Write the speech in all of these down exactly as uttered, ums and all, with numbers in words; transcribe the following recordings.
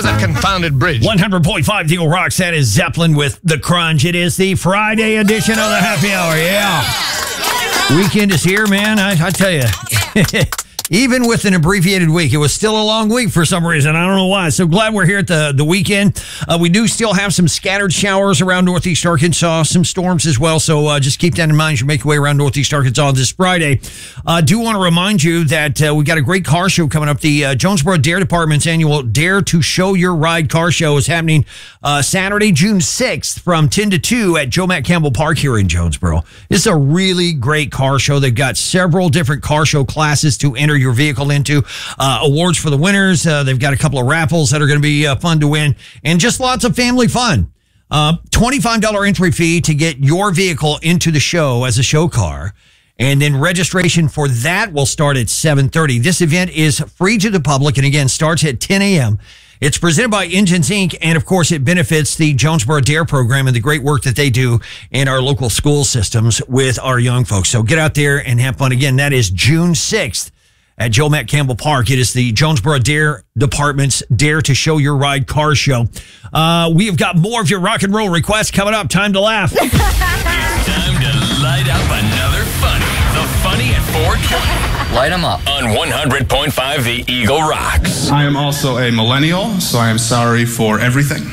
How's that confounded bridge? one hundred point five The Eagle Rocks. That is Zeppelin with The Crunch. It is the Friday edition of the Happy Hour. Yeah. Weekend is here, man. I, I tell you. Even with an abbreviated week, it was still a long week for some reason. I don't know why. So glad we're here at the, the weekend. Uh, we do still have some scattered showers around Northeast Arkansas, some storms as well. So uh, just keep that in mind as you make your way around Northeast Arkansas this Friday. I uh, do want to remind you that uh, we got a great car show coming up. The uh, Jonesboro Dare Department's annual Dare to Show Your Ride car show is happening uh, Saturday, June sixth from ten to two at Joe Mack Campbell Park here in Jonesboro. It's a really great car show. They've got several different car show classes to enter your vehicle into, uh, awards for the winners. Uh, they've got a couple of raffles that are going to be uh, fun to win, and just lots of family fun. Uh, twenty-five dollars entry fee to get your vehicle into the show as a show car. And then registration for that will start at seven thirty. This event is free to the public, and again, starts at ten a.m. It's presented by Engines Incorporated, and of course, it benefits the Jonesboro Dare program and the great work that they do in our local school systems with our young folks. So get out there and have fun. Again, that is June sixth at Joe Mack Campbell Park. It is the Jonesboro Dare Department's Dare to Show Your Ride car show. Uh, we have got more of your rock and roll requests coming up. Time to laugh. It's time to light up another funny. The Funny at four twenty. Light them up. On one hundred point five The Eagle Rocks. I am also a millennial, so I am sorry for everything.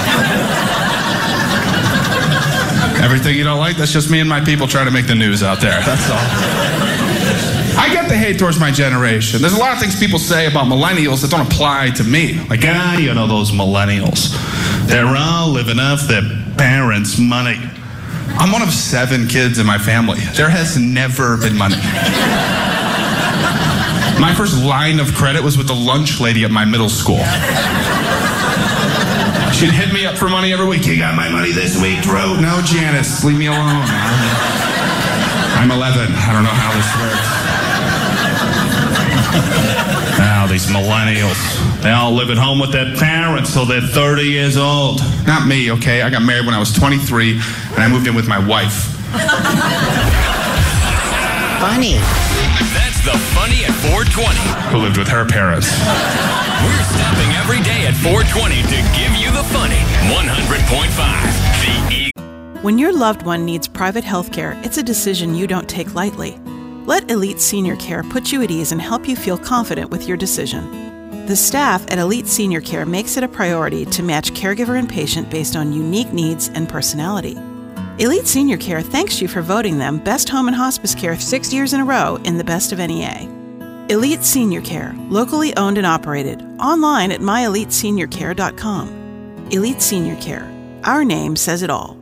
Everything you don't like, that's just me and my people trying to make the news out there. That's all. I get the hate towards my generation. There's a lot of things people say about millennials that don't apply to me. Like, ah, you know, those millennials. They're all living off their parents' money. I'm one of seven kids in my family. There has never been money. My first line of credit was with the lunch lady at my middle school. She'd hit me up for money every week. You got my money this week, Drew? No, Janice, leave me alone. I'm eleven. I don't know how this works. Now, these millennials, they all live at home with their parents till they're thirty years old. Not me, okay? I got married when I was twenty-three, and I moved in with my wife. Funny. That's the Funny at four twenty. Who lived with her parents. We're stopping every day at four twenty to give you the Funny. one hundred point five The Eagle. When your loved one needs private health care, it's a decision you don't take lightly. Let Elite Senior Care put you at ease and help you feel confident with your decision. The staff at Elite Senior Care makes it a priority to match caregiver and patient based on unique needs and personality. Elite Senior Care thanks you for voting them Best Home and Hospice Care six years in a row in the Best of N E A. Elite Senior Care, locally owned and operated, online at my elite senior care dot com. Elite Senior Care, our name says it all.